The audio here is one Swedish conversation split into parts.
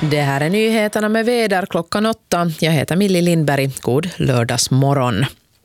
Det här är nyheterna med väder klockan 8. Jag heter Millie Lindberg. God lördagsmorgon.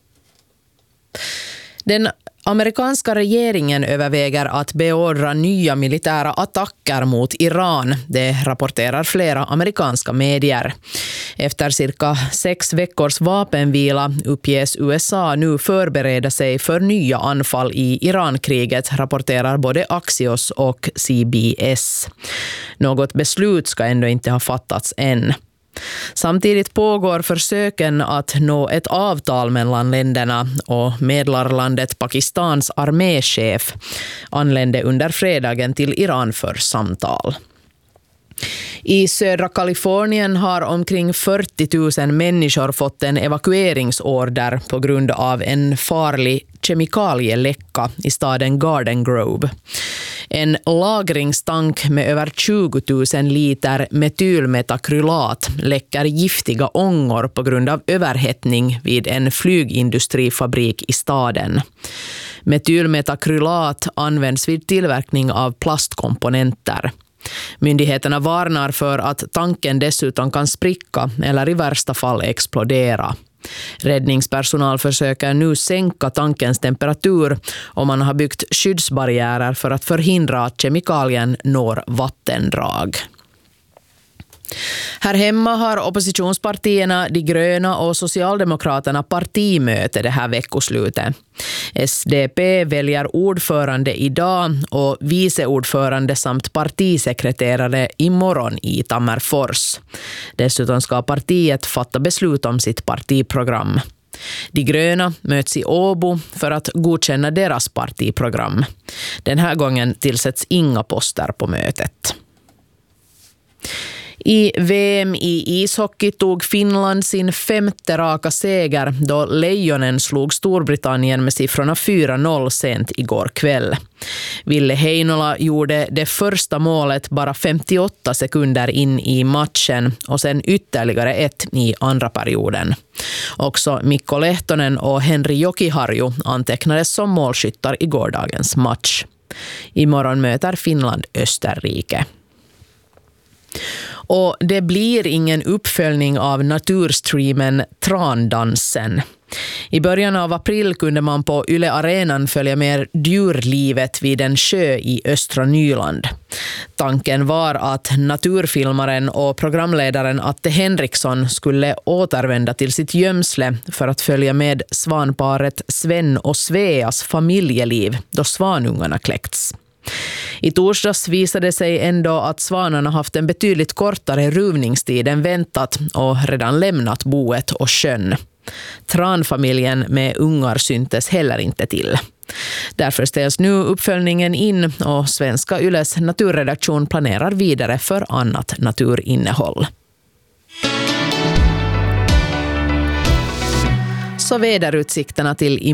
Den amerikanska regeringen överväger att beordra nya militära attacker mot Iran. Det rapporterar flera amerikanska medier. Efter cirka 6 veckors vapenvila uppges USA nu förbereda sig för nya anfall i Irankriget, rapporterar både Axios och CBS. Något beslut ska ändå inte ha fattats än. Samtidigt pågår försöken att nå ett avtal mellan länderna och medlarlandet Pakistans arméchef anlände under fredagen till Iran för samtal. I södra Kalifornien har omkring 40 000 människor fått en evakueringsorder på grund av en farlig kemikalieläcka i staden Garden Grove. En lagringstank med över 20 000 liter metylmetakrylat läcker giftiga ångor på grund av överhettning vid en flygindustrifabrik i staden. Metylmetakrylat används vid tillverkning av plastkomponenter. Myndigheterna varnar för att tanken dessutom kan spricka eller i värsta fall explodera. Räddningspersonal försöker nu sänka tankens temperatur och man har byggt skyddsbarriärer för att förhindra att kemikalien når vattendrag. Här hemma har oppositionspartierna De gröna och Socialdemokraterna partimöte det här veckoslutet. SDP väljer ordförande idag och viceordförande samt partisekreterare imorgon i Tammerfors. Dessutom ska partiet fatta beslut om sitt partiprogram. De gröna möts i Åbo för att godkänna deras partiprogram. Den här gången tillsätts inga poster på mötet. I VM i ishockey tog Finland sin 5:e raka seger då Lejonen slog Storbritannien med siffrorna 4-0 sent igår kväll. Ville Heinola gjorde det första målet bara 58 sekunder in i matchen och sen ytterligare ett i andra perioden. Också Mikko Lehtonen och Henri Jokiharju antecknades som målskyttar i gårdagens match. Imorgon möter Finland Österrike. Och det blir ingen uppföljning av naturstreamen Trandansen. I början av april kunde man på Yle Arenan följa med djurlivet vid en sjö i östra Nyland. Tanken var att naturfilmaren och programledaren Atte Henriksson skulle återvända till sitt gömsle för att följa med svanparet Sven och Sveas familjeliv då svanungarna kläckts. I torsdags visade sig ändå att svanarna haft en betydligt kortare ruvningstid än väntat och redan lämnat boet och sjön. Tranfamiljen med ungar syntes heller inte till. Därför ställs nu uppföljningen in och Svenska Yles naturredaktion planerar vidare för annat naturinnehåll. Så väderutsikterna till